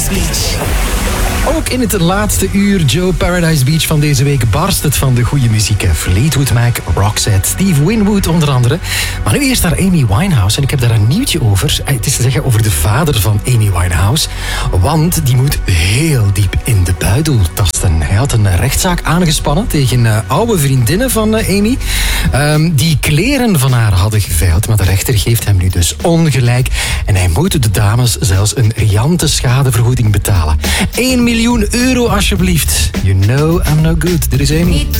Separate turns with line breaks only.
Beach.
Ook in het laatste uur, Joe, Paradise Beach van deze week barst het van de goede muziek. Fleetwood Mac, Roxette, Steve Winwood onder andere. Maar nu eerst naar Amy Winehouse en ik heb daar een nieuwtje over. Het is te zeggen over de vader van Amy Winehouse. Want die moet heel diep in de buidel tasten. Hij had een rechtszaak aangespannen tegen oude vriendinnen van Amy. Die kleren van haar hadden geveild, maar de rechter geeft hem nu dus ongelijk. En hij moet de dames zelfs een riante schadevergoeding betalen. 1 miljoen euro alsjeblieft. You know I'm no good. Dit is Amy.